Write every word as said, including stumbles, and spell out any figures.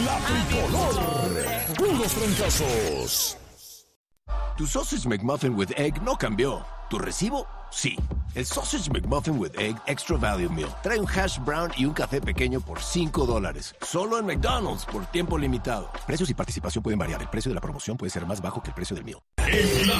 La Tricolor. Puros trancazos. Tu Sausage McMuffin with Egg no cambió. ¿Tu recibo? Sí. El Sausage McMuffin with Egg Extra Value Meal trae un hash brown y un café pequeño por cinco dólares. Solo en McDonald's por tiempo limitado. Precios y participación pueden variar. El precio de la promoción puede ser más bajo que el precio del meal. En la